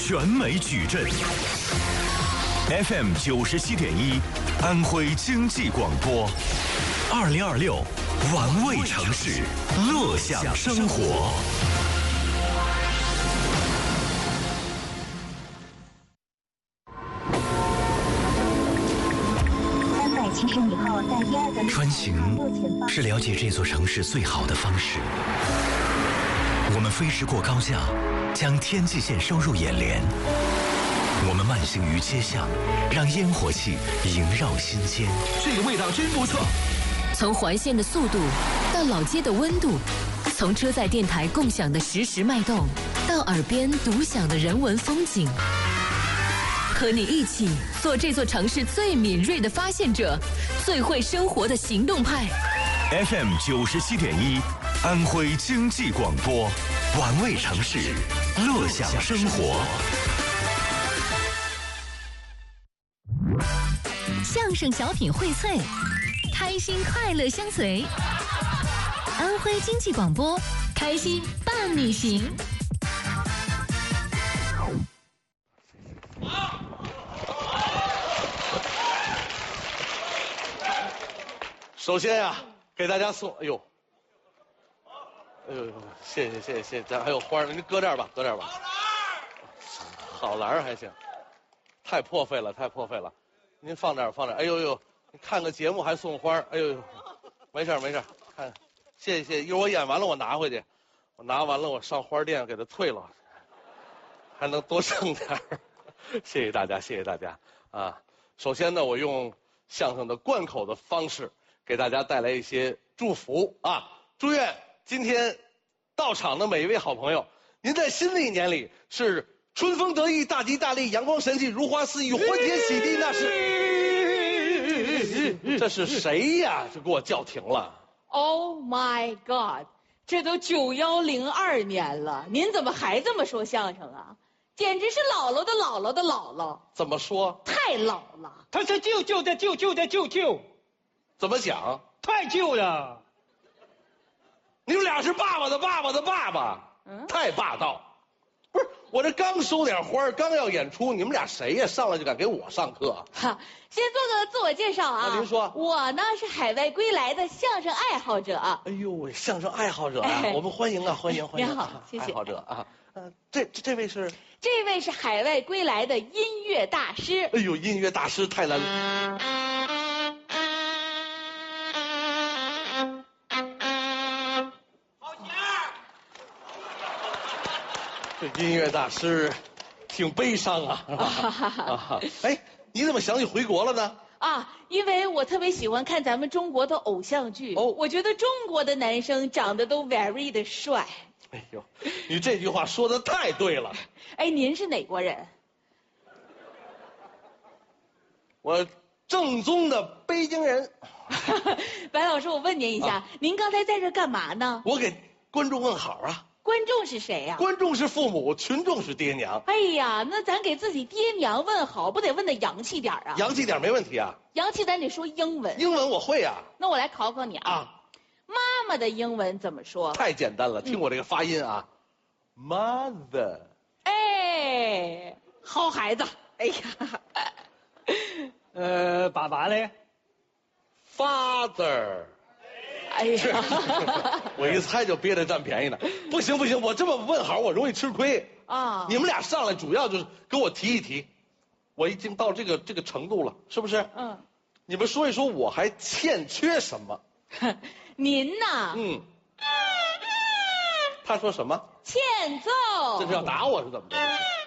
全美矩阵。FM 97.1，安徽经济广播。2026，玩味城市，乐享生活。 370米后，在第2个穿行是了解这座城市最好的方式。我们飞驰过高架，将天际线收入眼帘。我们慢行于街巷，让烟火气萦绕心间。 这个味道真不错。 从环线的速度到老街的温度，从车载电台共享的实时脉动，到耳边独享的人文风景。和你一起做这座城市最敏锐的发现者，最会生活的行动派。 FM 97.1，安徽经济广播，玩味城市，乐享生活。 相声小品荟萃，开心快乐相随。安徽经济广播，开心伴你行。 首先呀，给大家送，哎呦，谢谢，咱还有花呢，您搁这儿吧，好篮儿还行，太破费了，您放这儿，哎呦，你看个节目还送花，哎呦，没事，看，谢谢，一会儿我演完了我拿回去，我拿完了我上花店给他退了，还能多挣点儿，谢谢大家啊！首先呢，我用相声的贯口的方式。给大家带来一些祝福啊！祝愿今天到场的每一位好朋友，您在新的一年里是春风得意、大吉大利、阳光神气、如花似玉、欢天喜地，那是。这是谁呀？就给我叫停了。 Oh my God！ 这都9102年了，您怎么还这么说相声啊？简直是姥姥的姥姥的姥姥。 怎么说？ 太老了。 他是舅舅的舅舅的舅舅。 怎么讲？ 太旧了。 你们俩是爸爸的爸爸的爸爸，太霸道。不是，我这刚收点花，刚要演出，你们俩谁呀？上来就敢给我上课？ 哈，先做个自我介绍啊。 您说。 我呢是海外归来的相声爱好者。 哎呦喂，相声爱好者啊，我们欢迎啊，欢迎。 您好，谢谢。 爱好者啊，这位是？ 这位是海外归来的音乐大师。 哎呦，音乐大师太难了。这音乐大师挺悲伤啊，是吧？哎，你怎么想起回国了呢？ 啊，因为我特别喜欢看咱们中国的偶像剧。哦，我觉得中国的男生长得都 very 的帅。 哎呦，你这句话说的太对了。 哎，您是哪国人？ 我正宗的北京人。 白老师，我问您一下，您刚才在这干嘛呢？ 我给观众问好啊。 观众是谁呀？ 观众是父母，群众是爹娘。 哎呀，那咱给自己爹娘问好，不得问得洋气点啊？ 洋气点没问题啊。 洋气咱得说英文。 英文我会啊。 那我来考考你啊。妈妈的英文怎么说？ 太简单了，听我这个发音啊。Mother。 哎，好孩子。哎呀。 爸爸嘞 ？Father。 哎呀， 我一猜就憋着占便宜呢。不行，我这么问好，我容易吃亏啊。你们俩上来主要就是跟我提一提，我已经到这个程度了，是不是？你们说一说我还欠缺什么？ 您呐， 他说什么？ 欠揍。 这是要打我是怎么着？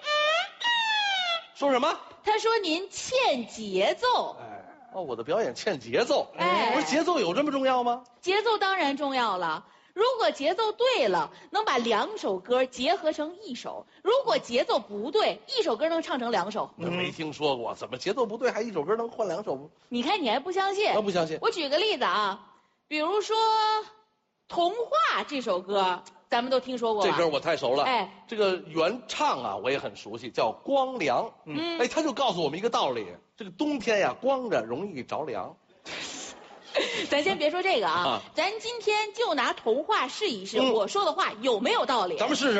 说什么？ 他说您欠节奏。 哦，我的表演欠节奏。 哎， 不是节奏有这么重要吗？ 节奏当然重要了。如果节奏对了，能把2首歌结合成1首；如果节奏不对，1首歌能唱成2首。 没听说过，怎么节奏不对还1首歌能换2首？ 你看你还不相信？ 我不相信。 我举个例子啊，比如说《童话》这首歌，咱们都听说过吧？ 这歌我太熟了。 哎， 这个原唱啊我也很熟悉，叫光良。哎，他就告诉我们一个道理。这个冬天呀，光着容易着凉。 咱先别说这个啊，咱今天就拿童话试一试，我说的话有没有道理？ 咱们试试。